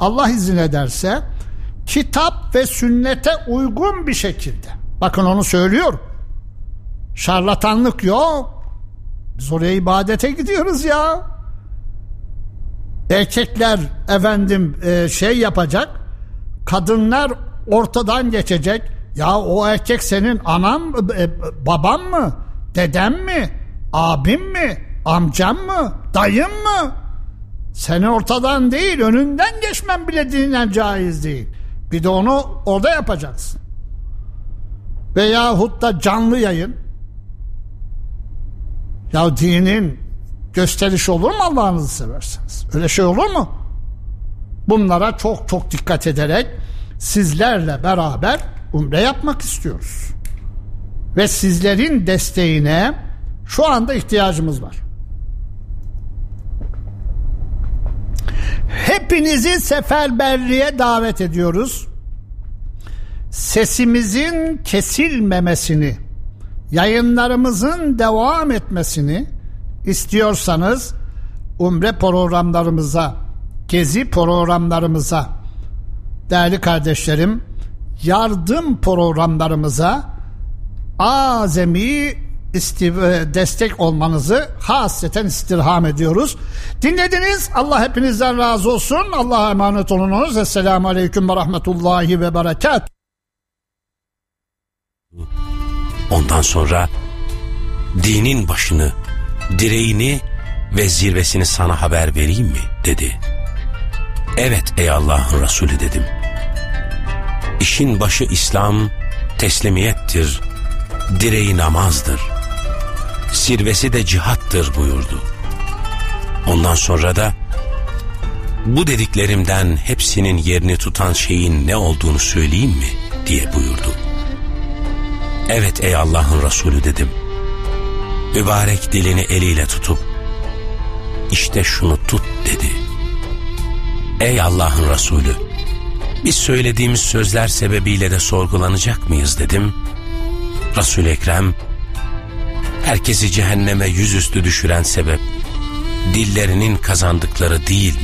Allah izin ederse kitap ve sünnete uygun bir şekilde. Bakın onu söylüyorum. Şarlatanlık yok. Biz oraya ibadete gidiyoruz ya. Erkekler yapacak. Kadınlar ortadan geçecek. Ya o erkek senin anan baban mı? Deden mi? Abin mi? Amcan mı? Dayın mı? Seni ortadan değil, önünden geçmen bile dinen caiz değil. Bir de onu orada yapacaksın. Veyahut da canlı yayın. Ya dinin gösterişi olur mu Allah'ınızı severseniz? Öyle şey olur mu? Bunlara çok çok dikkat ederek sizlerle beraber umre yapmak istiyoruz. Ve sizlerin desteğine şu anda ihtiyacımız var. Hepinizi seferberliğe davet ediyoruz. Sesimizin kesilmemesini, yayınlarımızın devam etmesini istiyorsanız umre programlarımıza, gezi programlarımıza, değerli kardeşlerim, yardım programlarımıza azami destek olmanızı hasreten istirham ediyoruz. Dinlediniz. Allah hepinizden razı olsun. Allah'a emanet olunuz. Esselamu Aleyküm ve Rahmetullahi ve Berekat. Ondan sonra dinin başını, direğini ve zirvesini sana haber vereyim mi dedi. Evet ey Allah'ın Resulü dedim. İşin başı İslam, teslimiyettir, direği namazdır, zirvesi de cihattır buyurdu. Ondan sonra da bu dediklerimden hepsinin yerini tutan şeyin ne olduğunu söyleyeyim mi diye buyurdu. Evet ey Allah'ın Resulü dedim. Mübarek dilini eliyle tutup işte şunu tut dedi. Ey Allah'ın Resulü, biz söylediğimiz sözler sebebiyle de sorgulanacak mıyız dedim. Resul-i Ekrem, herkesi cehenneme yüzüstü düşüren sebep dillerinin kazandıkları değil